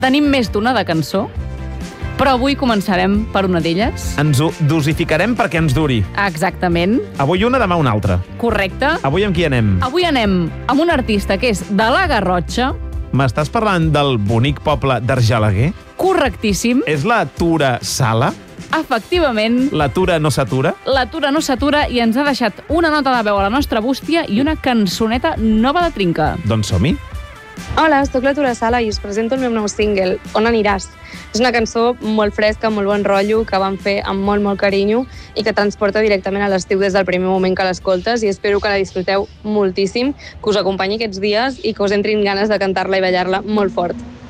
Tenim més d'una de cançó, però avui començarem per una d'elles. Ens ho dosificarem perquè ens duri. Exactament. Avui una, demà una altra. Correcte. Avui amb qui anem? Avui anem amb un artista que és de la Garrotxa. M'estàs parlant del bonic poble d'Argelaguer? Correctíssim. És la Tura Sala? Efectivament. La Tura no s'atura? La Tura no s'atura i ens ha deixat una nota de veu a la nostra bústia i una cançoneta nova de trinca. Doncs som-hi. Hola, sóc la Tura Sala i us presento el meu nou single, On aniràs? És una cançó molt fresca, molt bon rotllo, que vam fer amb molt carinyo i que transporta directament a l'estiu des del primer moment que l'escoltes, i espero que la disfruteu moltíssim, que us acompanyi aquests dies i que us entrin ganes de cantar-la i ballar-la molt fort.